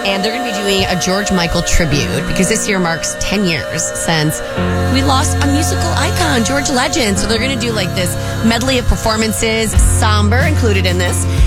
And they're going to be doing a George Michael tribute because this year marks 10 years since we lost a musical icon, George Legend. So they're going to do like this medley of performances, Somber included in this.